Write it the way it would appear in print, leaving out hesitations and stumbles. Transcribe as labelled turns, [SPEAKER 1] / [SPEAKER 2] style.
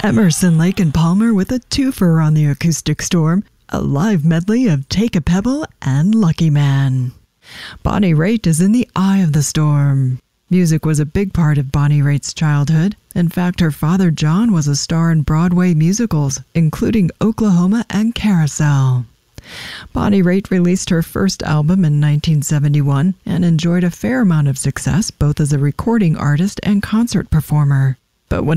[SPEAKER 1] Emerson, Lake and Palmer with a twofer on the Acoustic Storm, a live medley of Take a Pebble and Lucky Man. Bonnie Raitt is in the eye of the storm. Music was a big part of Bonnie Raitt's childhood. In fact, her father John was a star in Broadway musicals, including Oklahoma and Carousel. Bonnie Raitt released her first album in 1971 and enjoyed a fair amount of success both as a recording artist and concert performer. But when